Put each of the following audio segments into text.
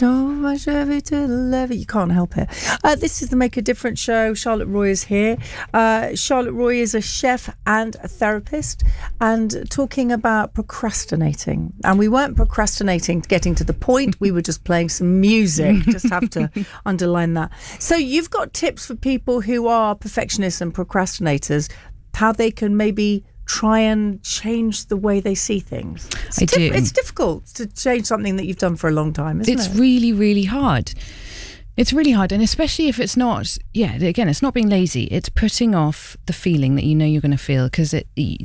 know my Chevy to the levy. You can't help it. This is the Make a Difference show. Charlotte Roy is here. Charlotte Roy is a chef and a therapist, and talking about procrastinating. And we weren't procrastinating getting to the point. We were just playing some music. Just have to underline that. So you've got tips for people who are perfectionists and procrastinators, how they can maybe try and change the way they see things. It's difficult to change something that you've done for a long time, isn't it? It's really, really hard. It's really hard, and especially if it's not, again, it's not being lazy. It's putting off the feeling that you know you're going to feel, because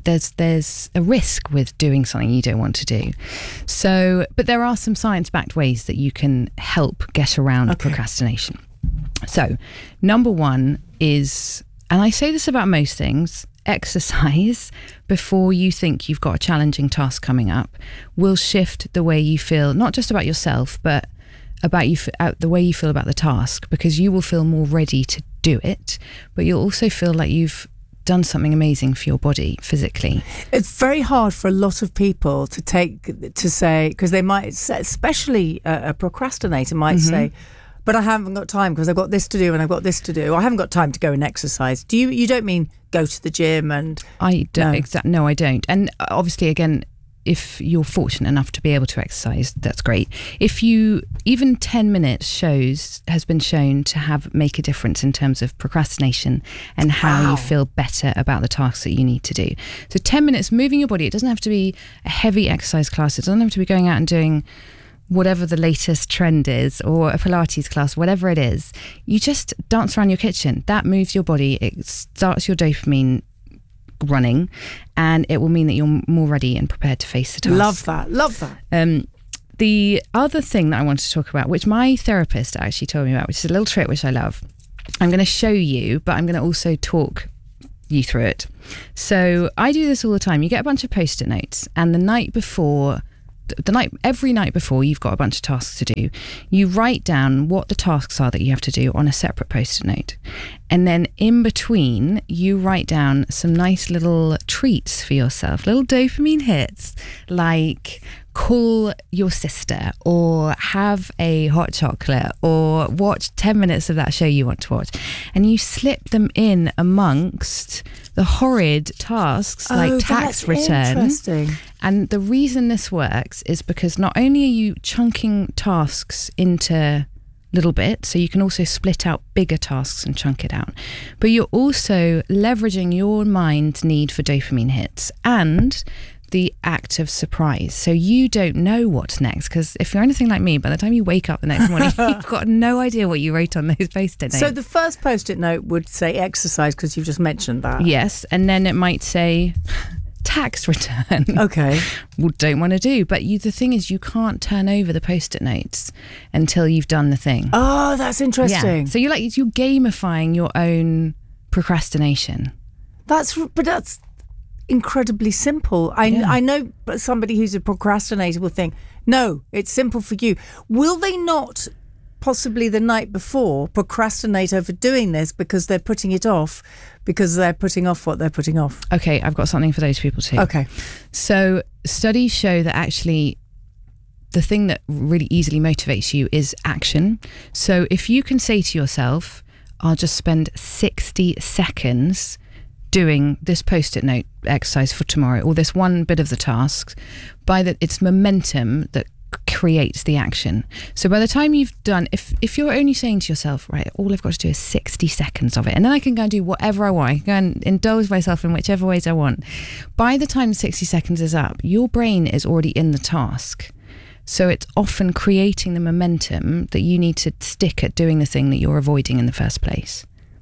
there's a risk with doing something you don't want to do. So, but there are some science-backed ways that you can help get around procrastination. So, number one is, and I say this about most things, exercise before you think you've got a challenging task coming up will shift the way you feel, not just about yourself, but about the way you feel about the task, because you will feel more ready to do it, but you'll also feel like you've done something amazing for your body physically. It's very hard for a lot of people to say, because they might say, especially a procrastinator might say, but I haven't got time because I've got this to do and I've got this to do. I haven't got time to go and exercise. You don't mean go to the gym? And I don't. No, I don't. And obviously, again, if you're fortunate enough to be able to exercise, that's great. If you, even 10 minutes has been shown to make a difference in terms of procrastination and how you feel better about the tasks that you need to do. So 10 minutes moving your body. It doesn't have to be a heavy exercise class. It doesn't have to be going out and doing whatever the latest trend is, or a Pilates class, whatever it is. You just dance around your kitchen. That moves your body. It starts your dopamine running, and it will mean that you're more ready and prepared to face the task. Love that. The other thing that I want to talk about, which my therapist actually told me about, which is a little trick which I love. I'm going to show you, but I'm going to also talk you through it. So I do this all the time. You get a bunch of Post-it notes, and every night before you've got a bunch of tasks to do, you write down what the tasks are that you have to do on a separate Post-it note, and then in between you write down some nice little treats for yourself, little dopamine hits, like call your sister, or have a hot chocolate, or watch 10 minutes of that show you want to watch, and you slip them in amongst the horrid tasks like tax return. Interesting. And the reason this works is because not only are you chunking tasks into little bits, so you can also split out bigger tasks and chunk it out, but you're also leveraging your mind's need for dopamine hits and the act of surprise. So you don't know what's next, because if you're anything like me, by the time you wake up the next morning, you've got no idea what you wrote on those Post-it notes. So the first Post-it note would say exercise, because you've just mentioned that. Yes, and then it might say tax return. Okay. Well, don't want to do. But the thing is, you can't turn over the Post-it notes until you've done the thing. Oh, that's interesting. Yeah. So you're gamifying your own procrastination. That's incredibly simple. I know, but somebody who's a procrastinator will think, no, it's simple for you. Will they not possibly the night before procrastinate over doing this because they're putting it off, because they're putting off what they're putting off? Okay, I've got something for those people too. Okay. So studies show that actually the thing that really easily motivates you is action. So if you can say to yourself, I'll just spend 60 seconds doing this Post-it note exercise for tomorrow, or this one bit of the task, it's momentum that creates the action. So by the time you've done, if you're only saying to yourself, right, all I've got to do is 60 seconds of it, and then I can go and do whatever I want, I can go and indulge myself in whichever ways I want. By the time 60 seconds is up, your brain is already in the task. So it's often creating the momentum that you need to stick at doing the thing that you're avoiding in the first place.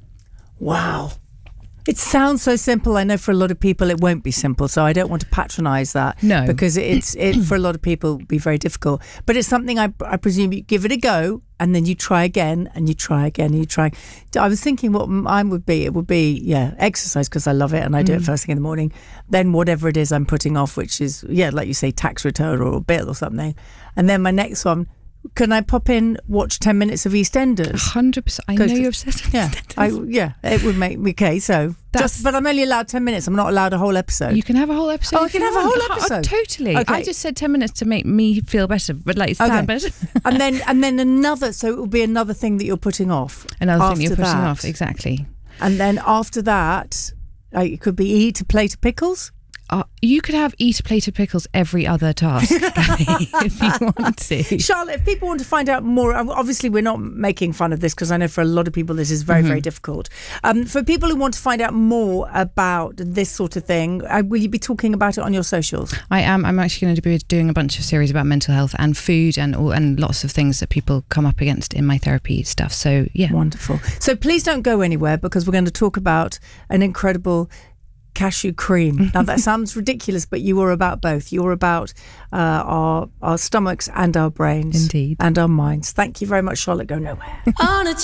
Wow. It sounds so simple. I know for a lot of people it won't be simple, so I don't want to patronise that. No. Because it for a lot of people it'll be very difficult. But it's something I presume you give it a go, and then you try again, and you try again, and you try. I was thinking what mine would be. It would be, exercise, because I love it and I do it first thing in the morning. Then whatever it is I'm putting off, which is, like you say, tax return or a bill or something. And then my next one can I pop in, watch 10 minutes of EastEnders? 100%. I know you're obsessed with EastEnders. It would make me okay. So, but I'm only allowed 10 minutes. I'm not allowed a whole episode. You can have a whole episode. Oh, I can have a whole episode. Totally. Okay. I just said 10 minutes to make me feel better, but like stand better. and then another. So it will be another thing that you're putting off. Another thing you're putting off. Exactly. And then after that, it could be eat a plate of pickles. You could eat a plate of pickles every other task if you want to. Charlotte, if people want to find out more, obviously we're not making fun of this because I know for a lot of people this is very, very difficult. For people who want to find out more about this sort of thing, will you be talking about it on your socials? I am. I'm actually going to be doing a bunch of series about mental health and food and lots of things that people come up against in my therapy stuff. So, yeah. Wonderful. So please don't go anywhere because we're going to talk about an incredible cashew cream. Now that sounds ridiculous, but you are about both. You're about our stomachs and our brains. Indeed. And our minds. Thank you very much, Charlotte. Go nowhere.